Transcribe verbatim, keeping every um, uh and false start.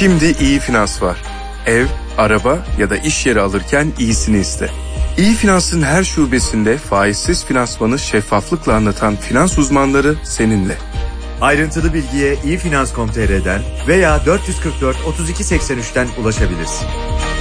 Şimdi İyi Finans var. Ev, araba ya da iş yeri alırken iyisini iste. İyi Finans'ın her şubesinde faizsiz finansmanı şeffaflıkla anlatan finans uzmanları seninle. Ayrıntılı bilgiye iyi finans nokta com nokta tr'den veya dört yüz kırk dört otuz iki seksen üç'ten ulaşabilirsin.